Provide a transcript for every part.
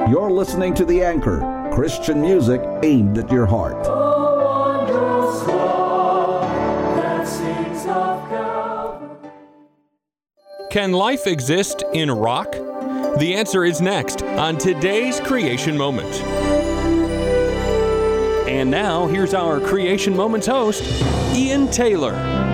You're listening to The Anchor, Christian music aimed at your heart. Can life exist in rock? The answer is next on today's Creation Moment. And now, here's our Creation Moments host, Ian Taylor.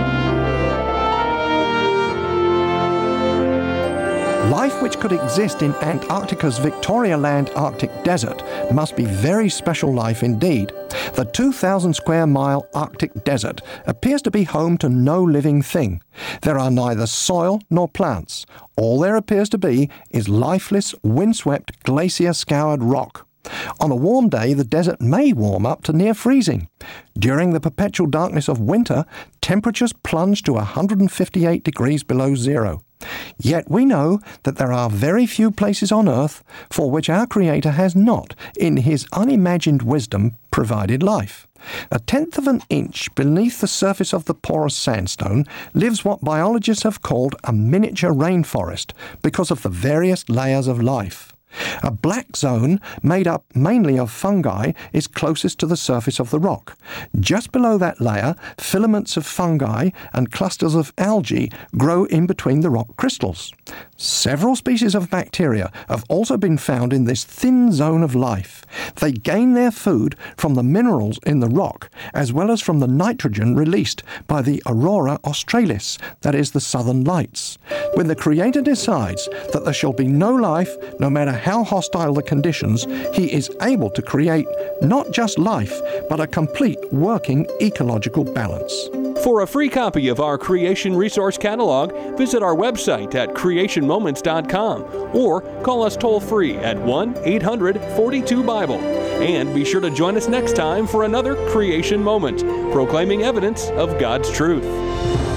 Life which could exist in Antarctica's Victoria Land Arctic Desert must be very special life indeed. The 2,000 square mile Arctic desert appears to be home to no living thing. There are neither soil nor plants. All there appears to be is lifeless, windswept, glacier-scoured rock. On a warm day, the desert may warm up to near freezing. During the perpetual darkness of winter, temperatures plunge to 158 degrees below zero. Yet we know that there are very few places on earth for which our Creator has not, in His unimagined wisdom, provided life. 1/10 of an inch beneath the surface of the porous sandstone lives what biologists have called a miniature rainforest because of the various layers of life. A black zone, made up mainly of fungi, is closest to the surface of the rock. Just below that layer, filaments of fungi and clusters of algae grow in between the rock crystals. Several species of bacteria have also been found in this thin zone of life. They gain their food from the minerals in the rock, as well as from the nitrogen released by the aurora australis, that is, the southern lights. When the Creator decides that there shall be no life, no matter how hostile the conditions, He is able to create not just life, but a complete working ecological balance. For a free copy of our Creation Resource Catalog, visit our website at creationmoments.com or call us toll-free at 1-800-42-BIBLE. And be sure to join us next time for another Creation Moment, proclaiming evidence of God's truth.